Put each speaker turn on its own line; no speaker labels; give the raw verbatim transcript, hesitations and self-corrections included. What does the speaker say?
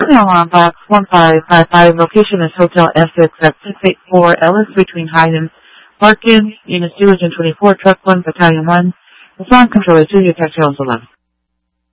Email on box one five five five. Location is Hotel Essex at six eight four Ellis between Hyden, Larkin, Unit Stewart and twenty-four, Truck one, Battalion one. The Sound Controller two, your taxi eleven.